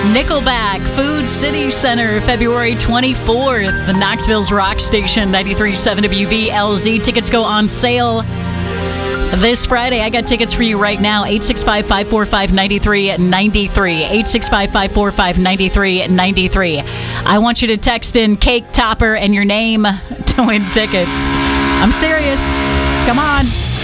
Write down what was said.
Nickelback, Food City Center, February 24th. The Knoxville's Rock Station, 93.7 WVLZ. Tickets go on sale this Friday. I got tickets for you right now. 865-545-9393. 865-545-9393. I want you to text in Cake Topper and your name to win tickets. I'm serious. Come on.